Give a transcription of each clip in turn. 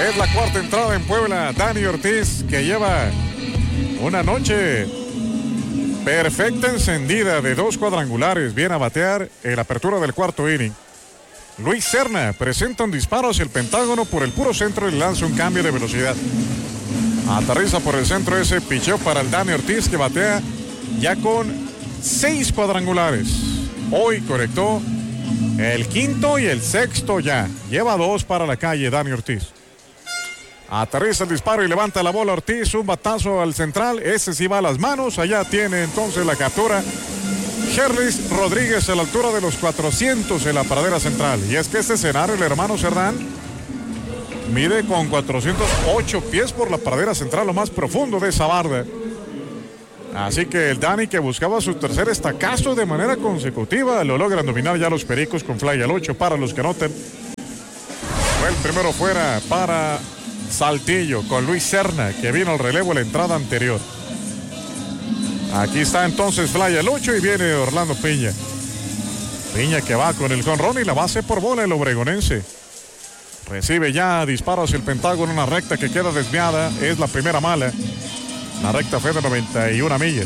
Es la cuarta entrada en Puebla. Dani Ortiz, que lleva una noche perfecta, encendida, de 2 cuadrangulares. Viene a batear en la apertura del cuarto inning. Luis Serna presenta un disparo hacia el Pentágono por el puro centro y lanza un cambio de velocidad. Aterriza por el centro ese picheo para el Dani Ortiz, que batea ya con 6 cuadrangulares. Hoy conectó el quinto y el sexto ya. Lleva 2 para la calle Dani Ortiz. Aterriza el disparo y levanta la bola Ortiz. Un batazo al central. Ese sí va a las manos. Allá tiene entonces la captura Herlis Rodríguez a la altura de los 400 en la pradera central. Y es que este escenario, el hermano Cerdán, mide con 408 pies por la pradera central, lo más profundo de esa barda. Así que el Dani, que buscaba su tercer estacazo de manera consecutiva, lo logran dominar ya los Pericos con fly al 8 para los que noten. Fue el primero fuera para Saltillo con Luis Serna, que vino al relevo en la entrada anterior. Aquí está entonces fly al 8 y viene Orlando Piña. Piña que va con el jonrón y la base por bola el obregonense. Recibe ya disparo hacia el Pentágono, una recta que queda desviada, es la primera mala. La recta fue de 91 millas.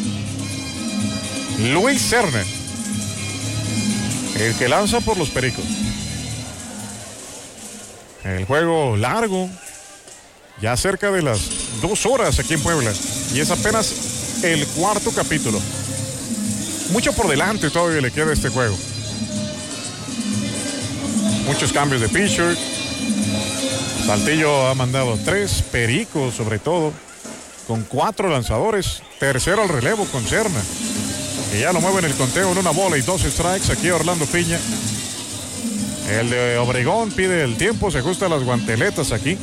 Luis Serna, el que lanza por los Pericos. El juego largo, ya cerca de las 2 horas aquí en Puebla. Y es apenas el cuarto capítulo. Mucho por delante todavía le queda este juego. Muchos cambios de pitcher. Saltillo ha mandado 3, Pericos sobre todo, con 4 lanzadores. Tercero al relevo con Serna, que ya lo mueve en el conteo en 1 bola y 2 strikes. Aquí Orlando Piña. El de Obregón pide el tiempo, se ajusta las guanteletas aquí.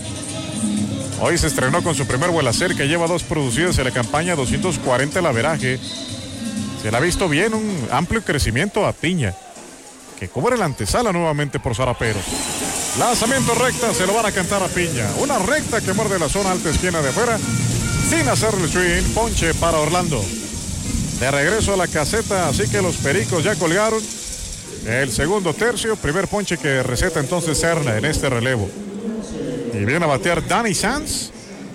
Hoy se estrenó con su primer vuela cerca, lleva 2 producidas en la campaña, 240 el averaje. Se le ha visto bien, un amplio crecimiento a Piña, que cubre la antesala nuevamente por Zaraperos. Lanzamiento recta, se lo van a cantar a Piña. Una recta que muerde la zona alta esquina de afuera, sin hacerle swing. Ponche para Orlando. De regreso a la caseta, así que los Pericos ya colgaron el segundo tercio. Primer ponche que receta entonces Serna en este relevo. Y viene a batear Danny Sanz.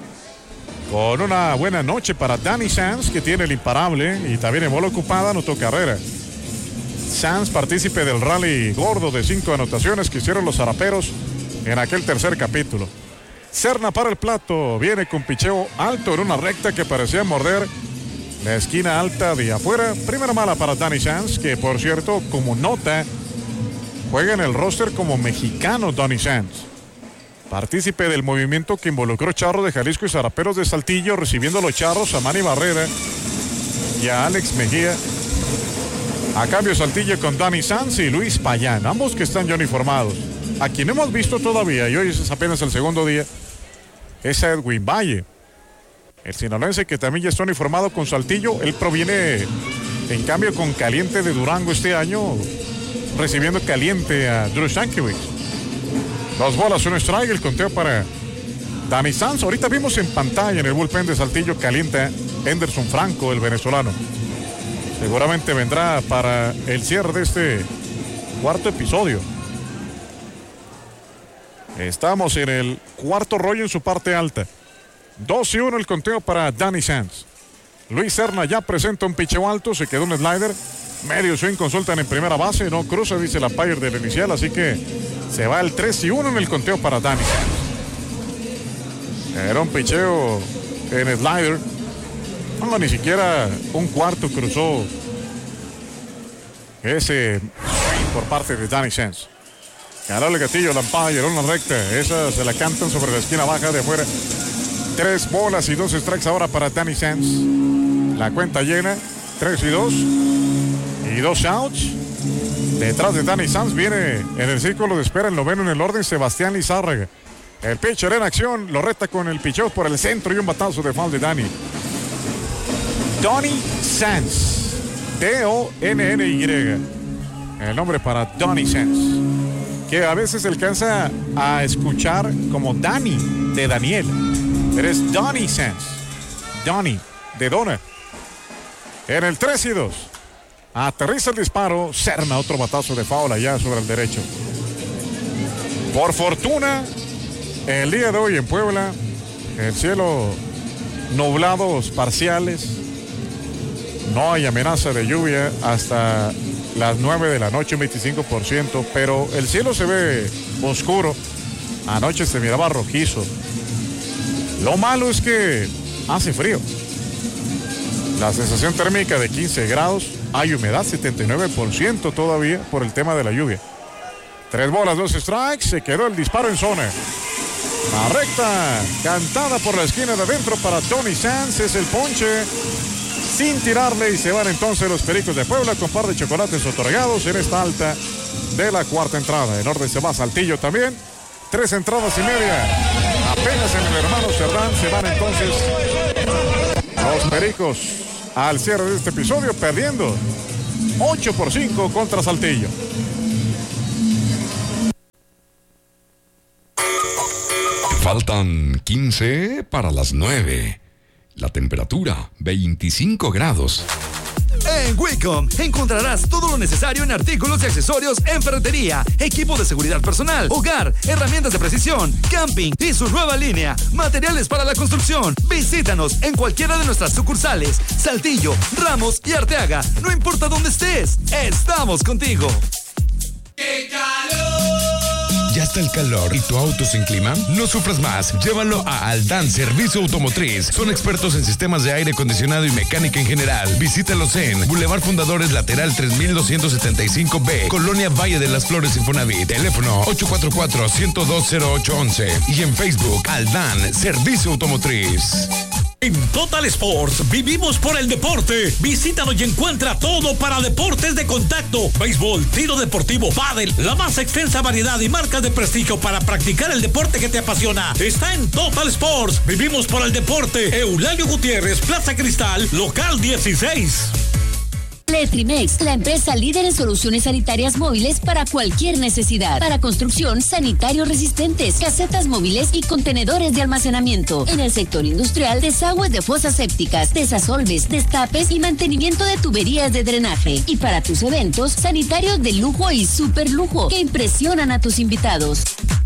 Con una buena noche para Danny Sanz, que tiene el imparable y también en bola ocupada anotó carrera. Sanz, partícipe del rally gordo de 5 anotaciones que hicieron los Zaraperos en aquel tercer capítulo. Serna para el plato, viene con picheo alto en una recta que parecía morder la esquina alta de afuera. Primera mala para Danny Sanz, que por cierto, como nota, juega en el roster como mexicano Danny Sanz. Partícipe del movimiento que involucró Charros de Jalisco y Zaraperos de Saltillo, recibiendo a los Charros a Manny Barrera y a Alex Mejía. A cambio Saltillo con Danny Sanz y Luis Payán, ambos que están ya uniformados. A quien hemos visto todavía, y hoy es apenas el segundo día, es Edwin Valle, el sinaloense, que también ya está uniformado con Saltillo. Él proviene en cambio con Caliente de Durango este año, recibiendo Caliente a Drew Stankiewicz. 2 bolas, 1 strike, el conteo para Danny Sanz. Ahorita vimos en pantalla en el bullpen de Saltillo Caliente a Henderson Franco, el venezolano. Seguramente vendrá para el cierre de este cuarto episodio. Estamos en el cuarto rollo en su parte alta. 2-1 el conteo para Danny Sanz. Luis Serna ya presenta un picheo alto, se quedó un slider. Medio swing, consultan en primera base, no cruza, dice la umpire del inicial, así que se va el 3-1 en el conteo para Danny Sanz. Era un picheo en slider. No, ni siquiera un cuarto cruzó ese swing por parte de Danny Sanz. Ganó el gatillo, la umpire, una recta. Esa se la cantan sobre la esquina baja de afuera. 3 bolas y 2 strikes ahora para Danny Sanz. La cuenta llena, 3-2 y 2 outs. Detrás de Danny Sanz viene en el círculo de espera, el noveno en el orden, Sebastián Lizárraga. El pitcher en acción, lo reta con el picheo por el centro y un batazo de foul de Danny. Danny Sanz, D-O-N-N-Y, el nombre para Danny Sanz, que a veces se alcanza a escuchar como Danny de Daniel, pero es Danny Sanz, Danny de Donna. En el 3-2 aterriza el disparo, Serna, otro batazo de foul allá sobre el derecho. Por fortuna El día de hoy en Puebla, el cielo nublados parciales. No hay amenaza de lluvia hasta las 9 de la noche, un 25%, pero el cielo se ve oscuro. Anoche se miraba rojizo. Lo malo es que hace frío. La sensación térmica de 15 grados. Hay humedad 79% todavía por el tema de la lluvia. 3 bolas, 2 strikes. Se quedó el disparo en zona. La recta cantada por la esquina de adentro para Tony Sanz. Es el ponche sin tirarle y se van entonces los Pericos de Puebla con par de chocolates otorgados en esta alta de la cuarta entrada. En orden se va Saltillo también. 3 entradas y media. Apenas en el hermano Cerdán se van entonces los Pericos al cierre de este episodio perdiendo 8-5 contra Saltillo. Faltan 15 para las 9. La temperatura, 25 grados. En Wicom encontrarás todo lo necesario en artículos y accesorios en ferretería, equipo de seguridad personal, hogar, herramientas de precisión, camping y su nueva línea, materiales para la construcción. Visítanos en cualquiera de nuestras sucursales, Saltillo, Ramos y Arteaga. No importa dónde estés, estamos contigo. ¡Qué calor! ¿Ya está el calor y tu auto sin clima? No sufras más, llévalo a Aldán Servicio Automotriz. Son expertos en sistemas de aire acondicionado y mecánica en general. Visítalos en Boulevard Fundadores Lateral 3275B, Colonia Valle de las Flores, Infonavit. Teléfono 844-102-0811 y en Facebook Aldán Servicio Automotriz. En Total Sports vivimos por el deporte. Visítanos y encuentra todo para deportes de contacto: béisbol, tiro deportivo, pádel, la más extensa variedad y marcas de prestigio para practicar el deporte que te apasiona. Está en Total Sports. Vivimos por el deporte. Eulalio Gutiérrez, Plaza Cristal, local 16. Letrimex, la empresa líder en soluciones sanitarias móviles para cualquier necesidad. Para construcción, sanitarios resistentes, casetas móviles y contenedores de almacenamiento. En el sector industrial, desagües de fosas sépticas, desasolves, destapes y mantenimiento de tuberías de drenaje. Y para tus eventos, sanitarios de lujo y super lujo que impresionan a tus invitados.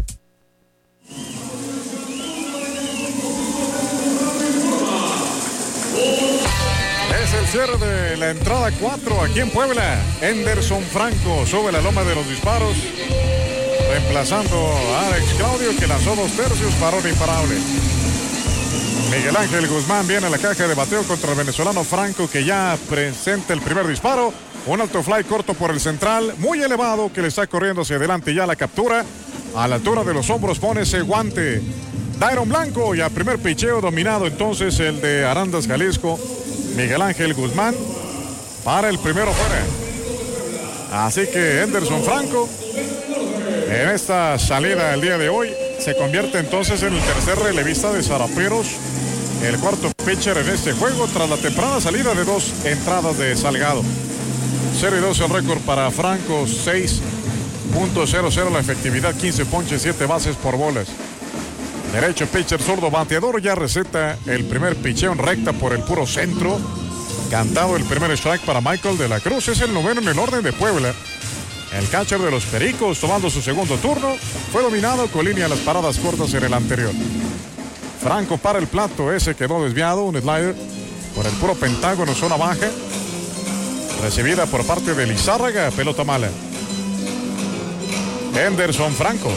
Es el cierre de la entrada 4 aquí en Puebla. Enderson Franco sube la loma de los disparos, reemplazando a Alex Claudio, que lanzó 2 tercios, parón imparable. Miguel Ángel Guzmán viene a la caja de bateo contra el venezolano Franco, que ya presenta el primer disparo. Un alto fly corto por el central, muy elevado, que le está corriendo hacia adelante. Ya la captura a la altura de los hombros, pone ese guante Dairon Blanco, y a primer picheo dominado entonces el de Arandas, Jalisco. Miguel Ángel Guzmán para el primero fuera. Así que Enderson Franco en esta salida el día de hoy se convierte entonces en el tercer relevista de Zaraperos, el cuarto pitcher en este juego tras la temprana salida de 2 entradas de Salgado. 0-2 el récord para Franco, 6.00 la efectividad, 15 ponches, 7 bases por bolas. Derecho pitcher zurdo bateador, ya receta el primer picheo en recta por el puro centro. Cantado el primer strike para Michael de la Cruz, es el noveno en el orden de Puebla. El catcher de los Pericos tomando su segundo turno, fue dominado con línea a las paradas cortas en el anterior. Franco para el plato, ese quedó desviado, un slider por el puro pentágono, zona baja. Recibida por parte de Lizárraga, pelota mala. Enderson Franco.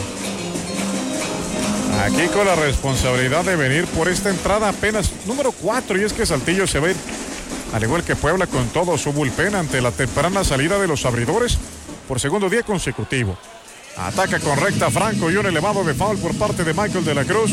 Aquí con la responsabilidad de venir por esta entrada apenas número 4, y es que Saltillo se ve, al igual que Puebla, con todo su bullpen ante la temprana salida de los abridores por segundo día consecutivo. Ataca con recta Franco y un elevado de foul por parte de Michael de la Cruz.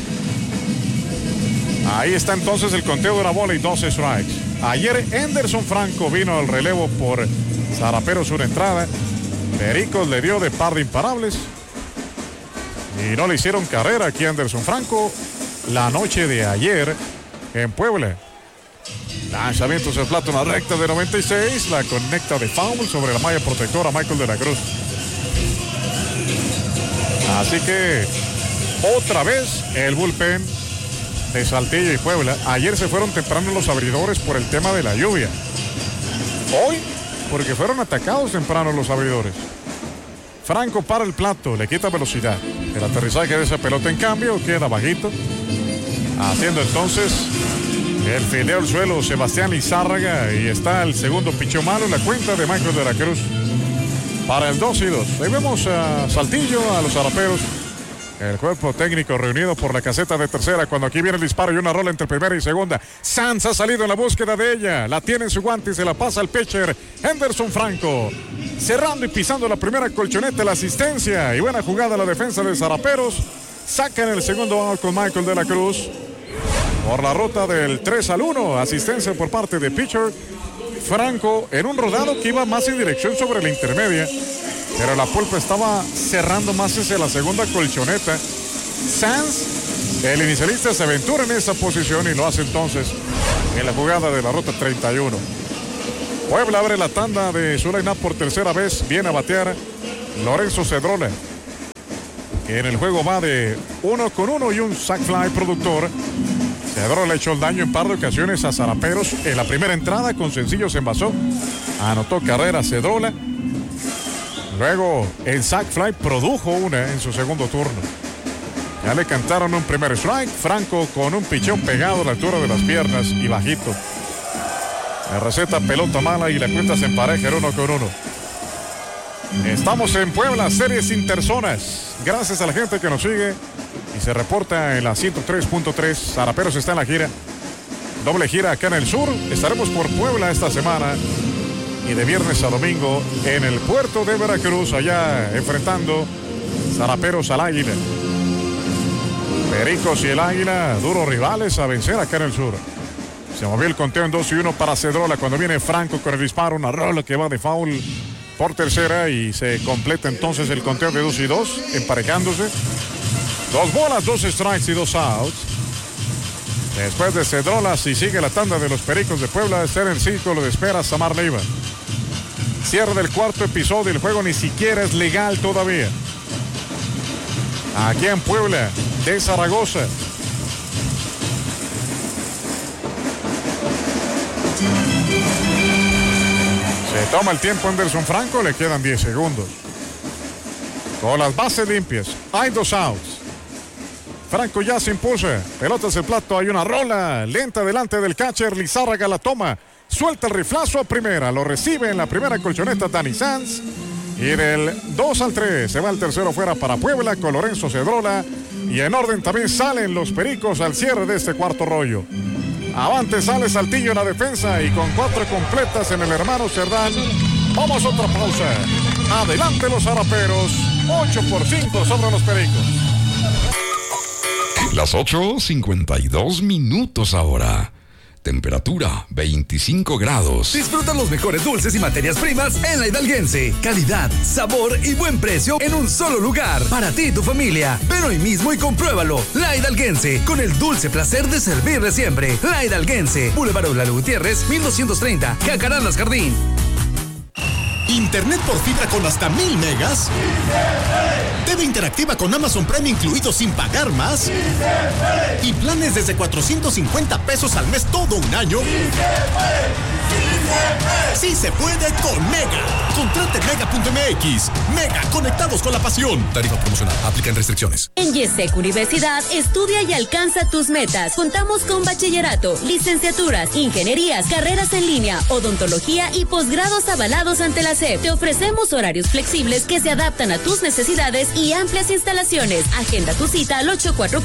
Ahí está entonces el conteo de 1 bola y 2 strikes. Ayer Enderson Franco vino al relevo por Zaraperos una entrada. Pericos le dio de par de imparables y no le hicieron carrera aquí a Enderson Franco la noche de ayer en Puebla. Lanzamientos al plato, una recta de 96, la conecta de foul sobre la malla protectora Michael de la Cruz. Así que otra vez el bullpen de Saltillo y Puebla. Ayer se fueron temprano los abridores por el tema de la lluvia. Hoy, porque fueron atacados temprano los abridores. Franco para el plato, le quita velocidad. El aterrizaje de esa pelota, en cambio, queda bajito. Haciendo entonces el fildeo al suelo Sebastián Lizárraga. Y está el segundo picheo malo en la cuenta de Michael de la Cruz. Para el 2-2. Ahí vemos a Saltillo, a los zaraperos. El cuerpo técnico reunido por la caseta de tercera cuando aquí viene el disparo y una rola entre primera y segunda. Sanz ha salido en la búsqueda de ella. La tiene en su guante y se la pasa al pitcher Henderson Franco. Cerrando y pisando la primera colchoneta, la asistencia y buena jugada la defensa de Zaraperos. Sacan el segundo out con Michael de la Cruz. Por la ruta del 3-1, asistencia por parte de pitcher Franco en un rodado que iba más en dirección sobre la intermedia. Pero la pulpa estaba cerrando más hacia la segunda colchoneta. Sanz, el inicialista, se aventura en esa posición y lo hace entonces en la jugada de la ruta 31. Puebla abre la tanda de su line-up por tercera vez. Viene a batear Lorenzo Cedrola, que en el juego va de 1-1 y un sac fly productor. Cedrola le echó el daño en par de ocasiones a Zaraperos. En la primera entrada con sencillo se envasó. Anotó carrera Cedrola. Luego el sac fly produjo una en su segundo turno. Ya le cantaron un primer strike. Franco con un pichón pegado a la altura de las piernas y bajito. La receta pelota mala y la cuenta se empareja 1-1. Estamos en Puebla, series interzonas. Gracias a la gente que nos sigue y se reporta en la 103.3. Zaraperos está en la gira. Doble gira acá en el sur. Estaremos por Puebla esta semana. Y de viernes a domingo en el puerto de Veracruz, allá enfrentando Zaraperos al Águila. Pericos y el Águila, duros rivales a vencer acá en el sur. Se movió el conteo en 2-1 para Cedrola cuando viene Franco con el disparo, una rola que va de foul por tercera y se completa entonces el conteo de 2-2, emparejándose. 2 bolas, 2 strikes y 2 outs. Después de Cedrola, si sigue la tanda de los Pericos de Puebla, está en el círculo de espera Samar Leiva. Cierre del cuarto episodio, el juego ni siquiera es legal todavía. Aquí en Puebla, de Zaragoza. Se toma el tiempo Henderson Franco, le quedan 10 segundos. Con las bases limpias, hay 2 outs. Franco ya se impulsa, pelotas el plato, hay una rola lenta delante del catcher, Lizárraga la toma, suelta el riflazo a primera, lo recibe en la primera colchoneta Dani Sanz, y del 2-3 se va el tercero fuera para Puebla con Lorenzo Cedrola, y en orden también salen los Pericos al cierre de este cuarto rollo. Avante sale Saltillo en la defensa y con 4 completas en el hermano Cerdán. Vamos a otra pausa. Adelante los Zaraperos, 8-5 sobre los Pericos. Las 8:52 minutos ahora. Temperatura 25 grados. Disfruta los mejores dulces y materias primas en La Hidalguense. Calidad, sabor y buen precio en un solo lugar. Para ti y tu familia. Ven hoy mismo y compruébalo. La Hidalguense, con el dulce placer de servirle siempre. La Hidalguense, Boulevard Eulalo Gutiérrez, 1230, Jacarandas Jardín. Internet por fibra con hasta 1000 megas. TV interactiva con Amazon Prime incluido sin pagar más. Y planes desde 450 pesos al mes todo un año. Sí se puede con Mega. Contrate Mega.mx. Mega, conectados con la pasión. Tarifa promocional. Aplican restricciones. En YESEC Universidad, estudia y alcanza tus metas. Contamos con bachillerato, licenciaturas, ingenierías, carreras en línea, odontología y posgrados avalados ante la SEP. Te ofrecemos horarios flexibles que se adaptan a tus necesidades y amplias instalaciones. Agenda tu cita al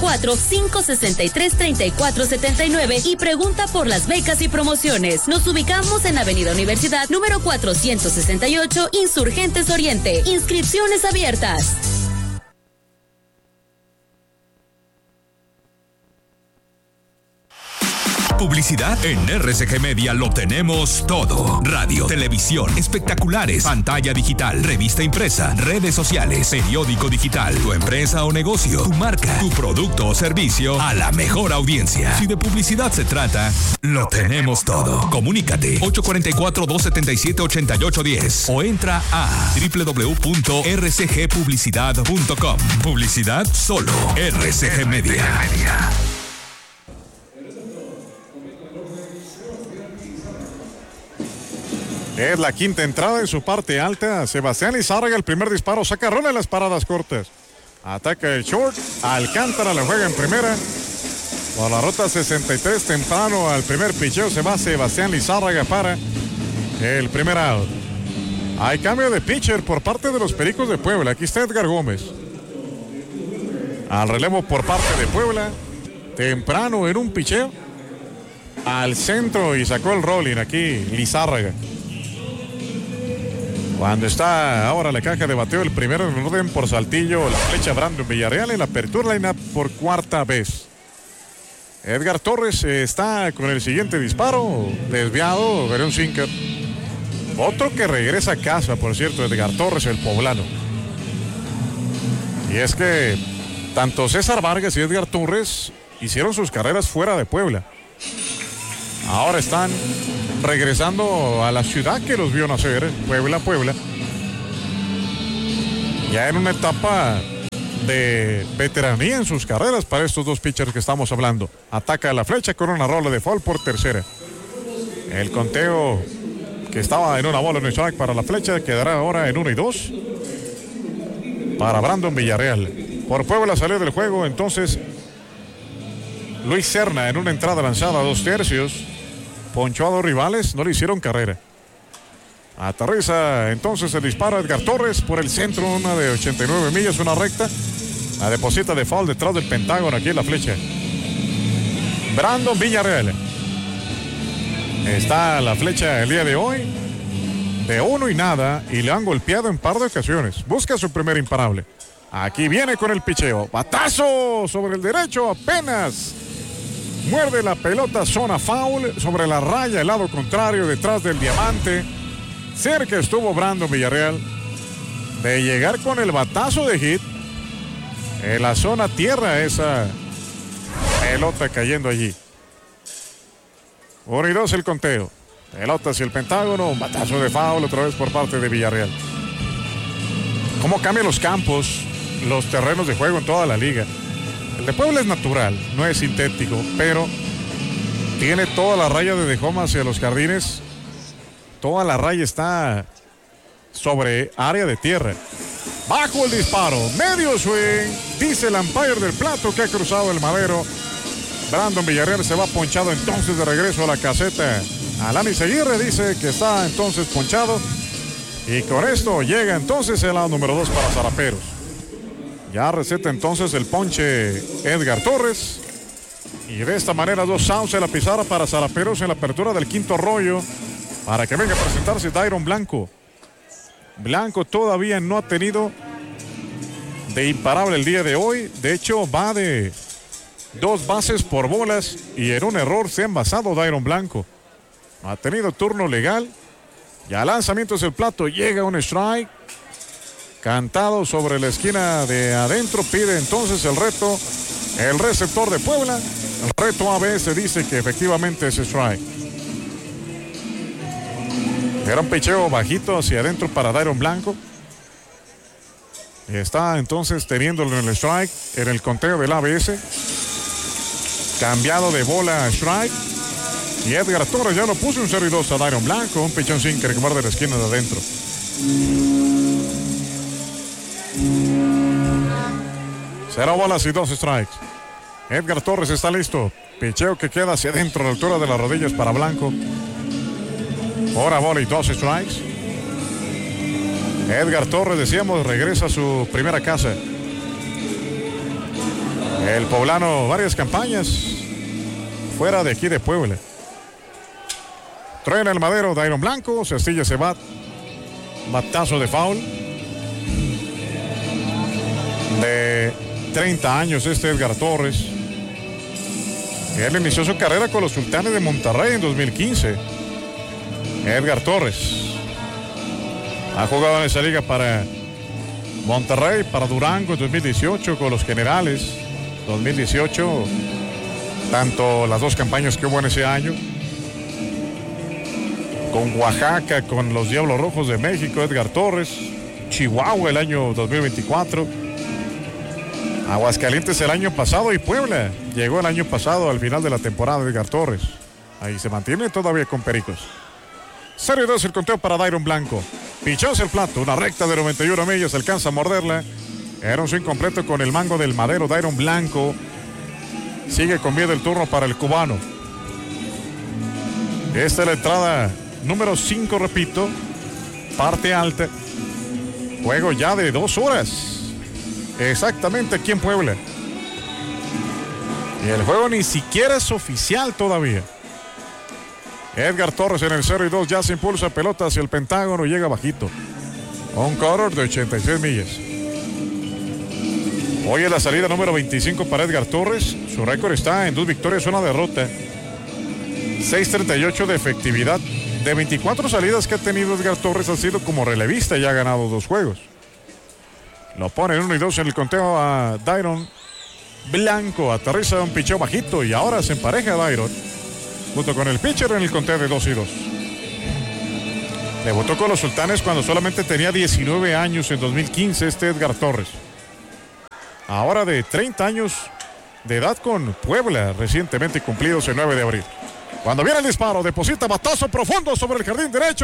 844-563-3479 y pregunta por las becas y promociones. Nos ubicamos en Avenida Universidad, número 468, Insurgentes Oriente. Inscripciones abiertas. Publicidad en RCG Media lo tenemos todo. Radio, televisión, espectaculares, pantalla digital, revista impresa, redes sociales, periódico digital, tu empresa o negocio, tu marca, tu producto o servicio a la mejor audiencia. Si de publicidad se trata, lo tenemos todo. Comunícate 844-277-8810 o entra a www.rcgpublicidad.com. Publicidad solo RCG Media. Es la quinta entrada en su parte alta. Sebastián Lizárraga, el primer disparo, saca rola en las paradas cortas. Ataca el short. Alcántara la juega en primera. Por la ruta 63, temprano al primer picheo se va Sebastián Lizárraga para el primer out. Hay cambio de pitcher por parte de los Pericos de Puebla. Aquí está Edgar Gómez. Al relevo por parte de Puebla. Temprano en un picheo. Al centro y sacó el rolling aquí Lizárraga. Cuando está ahora la caja de bateo, el primero en orden por Saltillo, la flecha Brandon Villarreal en la apertura line-up por cuarta vez. Edgar Torres está con el siguiente disparo, desviado, veré un sinker. Otro que regresa a casa, por cierto, Edgar Torres, el poblano. Y es que tanto César Vargas y Edgar Torres hicieron sus carreras fuera de Puebla. Ahora están regresando a la ciudad que los vio nacer, Puebla. Ya en una etapa de veteranía en sus carreras para estos dos pitchers que estamos hablando. Ataca la flecha con una rola de foul por tercera. El conteo que estaba en una bola en el strike para la flecha quedará ahora en 1-2 para Brandon Villarreal. Por Puebla salió del juego entonces Luis Serna en una entrada lanzada a 2/3. Ponchó a 2 rivales, no le hicieron carrera. Aterriza entonces el disparo a Edgar Torres por el centro, una de 89 millas, una recta. La deposita de foul detrás del pentágono aquí en la flecha. Brandon Villarreal. Está la flecha el día de hoy de 1-0 y le han golpeado en par de ocasiones. Busca su primer imparable. Aquí viene con el picheo. Batazo sobre el derecho, apenas muerde la pelota, zona foul sobre la raya, el lado contrario, detrás del diamante. Cerca estuvo Brandon Villarreal de llegar con el batazo de hit en la zona tierra, esa pelota cayendo allí. 1-2 el conteo. Pelota hacia el pentágono, un batazo de foul otra vez por parte de Villarreal. ¿Cómo cambian los campos, los terrenos de juego en toda la liga? El de Puebla es natural, no es sintético, pero tiene toda la raya de dejoma hacia los jardines. Toda la raya está sobre área de tierra. Bajo el disparo, medio swing, dice el umpire del plato que ha cruzado el madero. Brandon Villarreal se va ponchado entonces de regreso a la caseta. Alanis Aguirre dice que está entonces ponchado. Y con esto llega entonces el lado número 2 para Zaraperos. Ya receta entonces el ponche Edgar Torres. Y de esta manera 2 outs en la pizarra para Zaraperos en la apertura del quinto rollo. Para que venga a presentarse Dairon Blanco. Blanco todavía no ha tenido de imparable el día de hoy. De hecho, va de 2 bases por bolas y en un error se ha envasado Dairon Blanco. No ha tenido turno legal. Ya lanzamiento es el plato. Llega un strike. Cantado sobre la esquina de adentro. Pide entonces el reto. El receptor de Puebla. El reto ABS dice que efectivamente es strike. Era un picheo bajito hacia adentro para Dairon Blanco. Está entonces teniéndolo en el strike, en el conteo del ABS. Cambiado de bola a strike. Y Edgar Torres ya lo puso un 0-2 a Dairon Blanco. Un pichón sinker que muerde la esquina de adentro. Cero bolas y 2 strikes. Edgar Torres está listo. Picheo que queda hacia adentro a la altura de las rodillas para Blanco. Ahora bola y 2 strikes. Edgar Torres, decíamos, regresa a su primera casa. El poblano, varias campañas fuera de aquí de Puebla. Truena el madero, Dairon Blanco, se astilla ese batazo de foul. De 30 años este Edgar Torres. Él inició su carrera con los Sultanes de Monterrey en 2015. Edgar Torres ha jugado en esa liga para Monterrey, para Durango en 2018, con los Generales 2018, tanto las 2 campañas que hubo en ese año, con Oaxaca, con los Diablos Rojos de México, Edgar Torres, Chihuahua el año 2024, Aguascalientes el año pasado y Puebla llegó el año pasado al final de la temporada de Edgar Torres. Ahí se mantiene todavía con Pericos. 0-2 el conteo para Dairon Blanco. Pichó hacia el plato, una recta de 91 millas, alcanza a morderla. Era un swing completo con el mango del madero. Dairon Blanco sigue con miedo el turno para el cubano. Esta es la entrada número 5, repito. Parte alta. Juego ya de 2 horas. Exactamente aquí en Puebla. Y el juego ni siquiera es oficial todavía. Edgar Torres en el 0-2. Ya se impulsa pelota hacia el pentágono. Llega bajito. Un cutter de 86 millas. Hoy es la salida número 25 para Edgar Torres. Su récord está en 2 victorias, 1 derrota. 6.38 de efectividad. De 24 salidas que ha tenido Edgar Torres, ha sido como relevista y ha ganado 2 juegos. Lo pone en 1-2 en el conteo a Dairon Blanco. Aterriza un picheo bajito y ahora se empareja Dairon junto con el pitcher en el conteo de 2-2. Debutó con los Sultanes cuando solamente tenía 19 años en 2015 Edgar Torres. Ahora de 30 años de edad con Puebla, recientemente cumplidos el 9 de abril. Cuando viene el disparo, deposita batazo profundo sobre el jardín derecho.